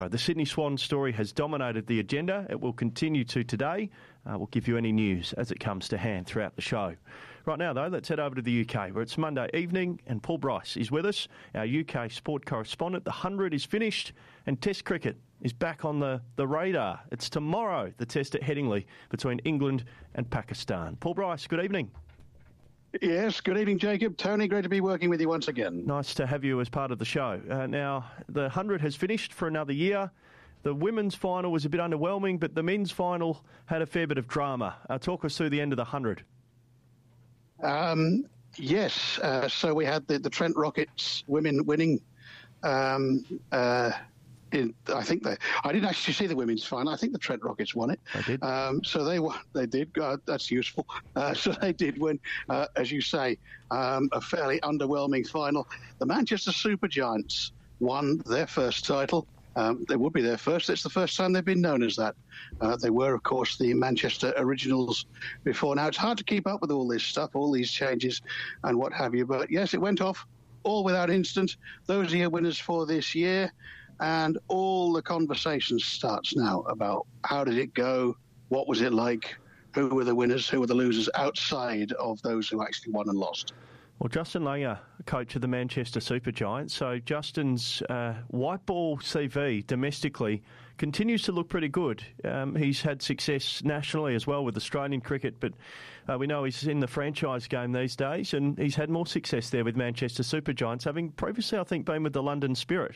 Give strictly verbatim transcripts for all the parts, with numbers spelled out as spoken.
The Sydney Swans story has dominated the agenda. It will continue to today. Uh, we'll give you any news as it comes to hand throughout the show. Right now, though, let's head over to the U K, where it's Monday evening and Paul Bryce is with us, our U K sport correspondent. The hundred is finished and Test cricket is back on the, the radar. It's tomorrow, the Test at Headingley between England and Pakistan. Paul Bryce, good evening. Yes, good evening, Jacob. Tony, great to be working with you once again. Nice to have you as part of the show. Uh, now, the hundred has finished for another year. The women's final was a bit underwhelming, but the men's final had a fair bit of drama. Uh, talk us through the end of the hundred. Um, yes, uh, so we had the, the Trent Rockets women winning. Um, uh, in, I think they. I didn't actually see the women's final. I think the Trent Rockets won it. They did. Um, so they won. They did. God, that's useful. Uh, so they did win, uh, as you say, um, a fairly underwhelming final. The Manchester Supergiants won their first title. Um, they would be their first. It's the first time they've been known as that. Uh, they were, of course, the Manchester Originals before. Now, it's hard to keep up with all this stuff, all these changes and what have you. But, yes, it went off all without incident. Those are your winners for this year. And all the conversation starts now about how did it go, what was it like, who were the winners, who were the losers, outside of those who actually won and lost. Well, Justin Langer, coach of the Manchester Supergiants. So Justin's uh, white ball C V domestically continues to look pretty good. Um, he's had success nationally as well with Australian cricket, but uh, we know he's in the franchise game these days, and he's had more success there with Manchester Supergiants, having previously, I think, been with the London Spirit.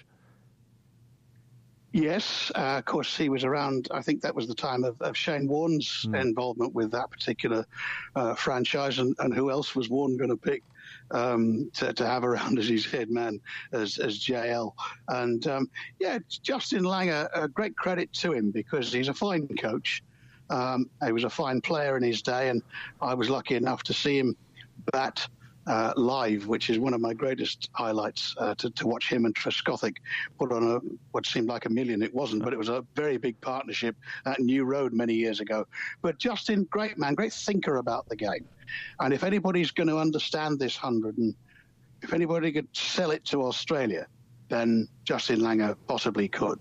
Yes, uh, of course, he was around, I think that was the time of, of Shane Warne's mm. involvement with that particular uh, franchise, and, and who else was Warne going to pick um, to, to have around as his head man, as, as J L. And, um, yeah, Justin Langer, uh, great credit to him because he's a fine coach. Um, he was a fine player in his day, and I was lucky enough to see him bat Uh, live, which is one of my greatest highlights, uh, to, to watch him and Trescothick put on a what seemed like a million. It wasn't, but it was a very big partnership at New Road many years ago. But Justin, great man, great thinker about the game. And if anybody's going to understand this hundred, and if anybody could sell it to Australia, then Justin Langer possibly could.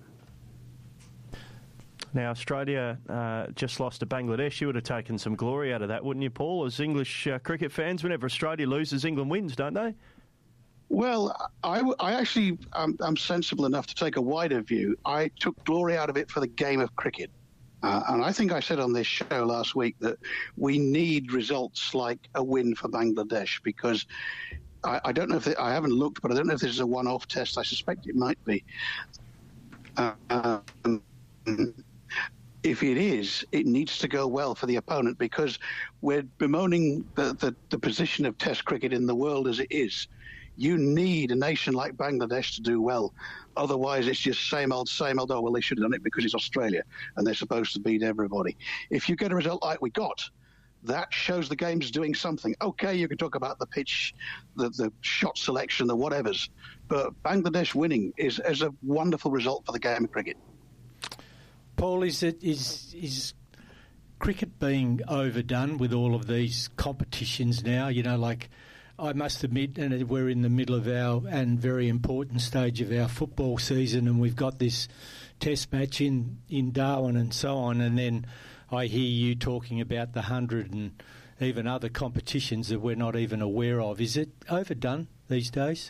Now, Australia uh, just lost to Bangladesh. You would have taken some glory out of that, wouldn't you, Paul? As English uh, cricket fans, whenever Australia loses, England wins, don't they? Well, I, I actually, I'm, I'm sensible enough to take a wider view. I took glory out of it for the game of cricket. Uh, and I think I said on this show last week that we need results like a win for Bangladesh, because I, I don't know if, they, I haven't looked, but I don't know if this is a one-off test. I suspect it might be. Uh, um, If it is, it needs to go well for the opponent, because we're bemoaning the, the, the position of Test cricket in the world as it is. You need a nation like Bangladesh to do well. Otherwise, it's just same old, same old. Oh, well, they should have done it because it's Australia and they're supposed to beat everybody. If you get a result like we got, that shows the game's doing something. Okay, you can talk about the pitch, the, the shot selection, the whatevers, but Bangladesh winning is, is a wonderful result for the game of cricket. Paul, is it is is cricket being overdone with all of these competitions now? You know, like I must admit, and we're in the middle of our and very important stage of our football season, and we've got this Test match in, in Darwin and so on, and then I hear you talking about the hundred and even other competitions that we're not even aware of. Is it overdone these days?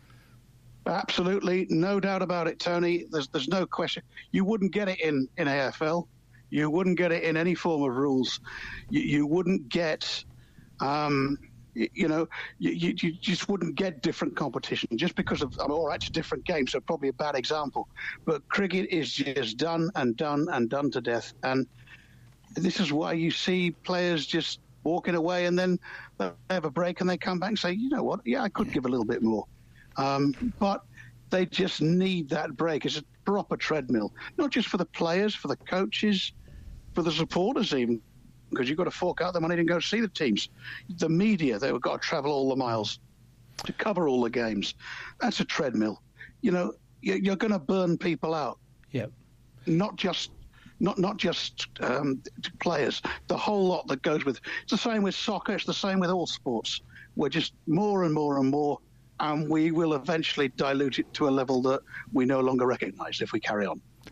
Absolutely, no doubt about it, Tony. There's there's no question. You wouldn't get it in, in A F L. You wouldn't get it in any form of rules. You, you wouldn't get, um, you, you know, you, you, you just wouldn't get different competition just because of, I mean, all right, it's a different game, so probably a bad example. But cricket is just done and done and done to death. And this is why you see players just walking away, and then they have a break and they come back and say, you know what, yeah, I could give a little bit more. Um, but they just need that break. It's a proper treadmill, not just for the players, for the coaches, for the supporters even, because you've got to fork out the money to go see the teams. The media, they've got to travel all the miles to cover all the games. That's a treadmill. You know, you're going to burn people out. Yep. Not just not not just um, players, the whole lot that goes with. It's the same with soccer. It's the same with all sports. We're just more and more and more, and we will eventually dilute it to a level that we no longer recognise if we carry on.